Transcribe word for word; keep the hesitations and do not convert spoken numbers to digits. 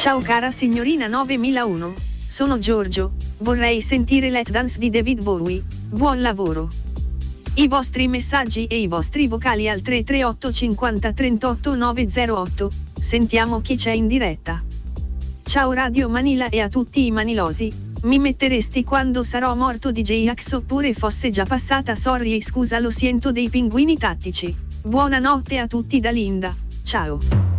Ciao cara signorina novemilauno, sono Giorgio, vorrei sentire Let's Dance di David Bowie, buon lavoro. I vostri messaggi e i vostri vocali al tre tre otto cinquanta trentotto novecentotto, sentiamo chi c'è in diretta. Ciao Radio Manila e a tutti i manilosi, mi metteresti quando sarò morto D J Axe oppure fosse già passata sorry scusa lo siento dei pinguini tattici. Buonanotte a tutti da Linda, ciao.